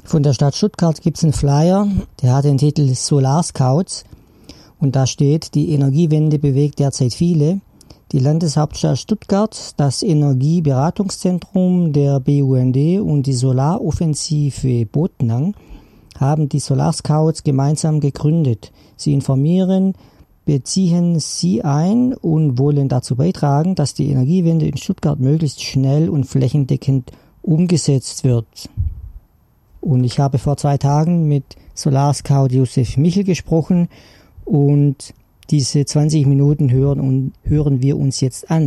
Von der Stadt Stuttgart gibt es einen Flyer, der hat den Titel Solar Scouts und da steht, die Energiewende bewegt derzeit viele. Die Landeshauptstadt Stuttgart, das Energieberatungszentrum der BUND und die Solaroffensive Bodenang haben die Solar Scouts gemeinsam gegründet. Sie informieren, beziehen sie ein und wollen dazu beitragen, dass die Energiewende in Stuttgart möglichst schnell und flächendeckend umgesetzt wird. Und ich habe vor 2 Tagen mit Solar Scout Josef Michel gesprochen und diese 20 Minuten hören wir uns jetzt an.